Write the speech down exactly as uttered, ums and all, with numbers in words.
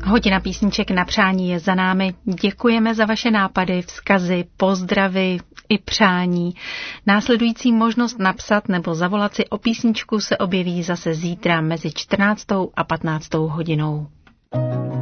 Hodina písniček na přání je za námi. Děkujeme za vaše nápady, vzkazy, pozdravy i přání. Následující možnost napsat nebo zavolat si o písničku se objeví zase zítra mezi čtrnáctou a patnáctou hodinou.